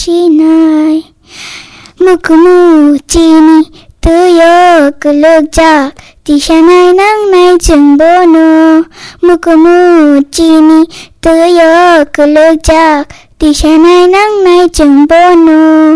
chinai mukmu chini tuyo kulukja tishanai nang nai chungbono mukmu chini tuyo kulukja tishanai nang nai chungbono